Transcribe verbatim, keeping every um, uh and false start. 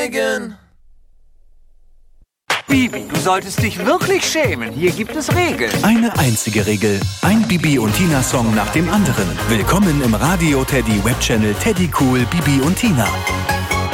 Megan. Bibi, du solltest dich wirklich schämen. Hier gibt es Regeln. Eine einzige Regel. Ein Bibi und Tina Song nach dem anderen. Willkommen im Radio Teddy Webchannel Teddy Cool Bibi und Tina.